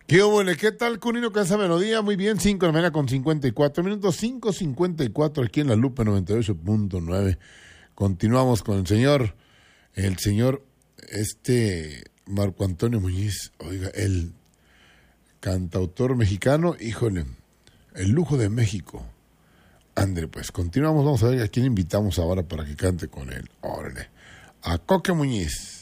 ¿Qué hubo? ¿Qué tal, Cunino, con esa melodía? Muy bien, 5 de la mañana con 54 minutos, 5:54 aquí en la Lupe 98.9. Continuamos con el señor Marco Antonio Muñiz, oiga, el cantautor mexicano, híjole, el lujo de México. Andre, pues continuamos, vamos a ver a quién invitamos ahora para que cante con él. Órale, a Coque Muñiz.